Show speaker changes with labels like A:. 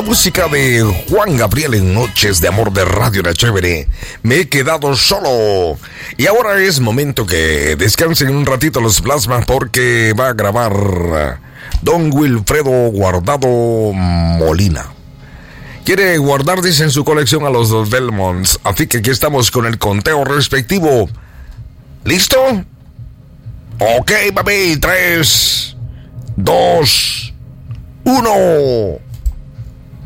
A: La música de Juan Gabriel en Noches de Amor de Radio La Chévere. Me he quedado solo. Y ahora es momento que descansen un ratito los plasmas porque va a grabar don Wilfredo Guardado Molina. Quiere guardar, dice, en su colección a los dos Belmonts. Así que aquí estamos con el conteo respectivo. ¿Listo? Ok, papi. 3, 2, 1.